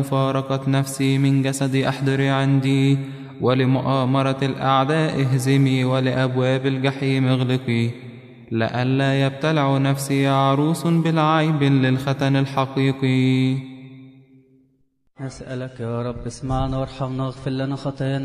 فارقت نفسي من جسدي أحضري عندي، ولمؤامرة الأعداء اهزمي، ولأبواب الجحيم اغلقي، لئلا يبتلع نفسي عروس بالعيب للختن الحقيقي. نسألك يا رب اسمعنا وارحمنا واغفر لنا خطايانا